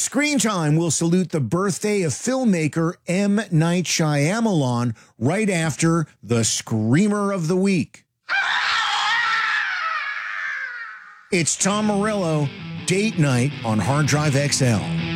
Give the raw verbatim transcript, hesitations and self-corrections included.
Screen Time will salute the birthday of filmmaker M. Night Shyamalan right after the Screamer of the Week. It's Tom Morello, Date Night on Hard Drive X L.